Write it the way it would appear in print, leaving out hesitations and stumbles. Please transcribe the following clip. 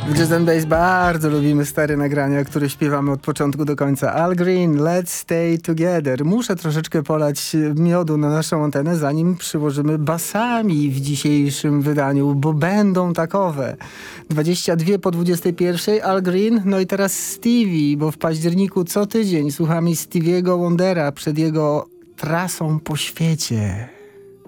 W Jazz and Bass bardzo lubimy stare nagrania, które śpiewamy od początku do końca. Al Green, Let's Stay Together. Muszę troszeczkę polać miodu na naszą antenę, zanim przyłożymy basami w dzisiejszym wydaniu, bo będą takowe. 22 po 21, Al Green, no i teraz Stevie, bo w październiku co tydzień słuchamy Stevie'ego Wondera przed jego trasą po świecie.